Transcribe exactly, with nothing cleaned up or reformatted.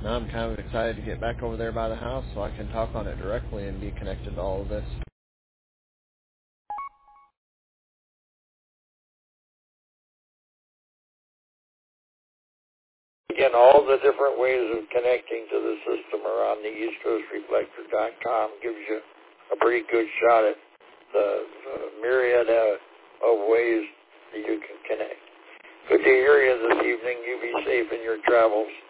Now I'm kind of excited to get back over there by the house so I can talk on it directly and be connected to all of this. Again, all the different ways of connecting to the system are on the east coast reflector dot com. Gives you a pretty good shot at the, the myriad uh, of ways that you can connect. Good to hear you this evening. You be safe in your travels.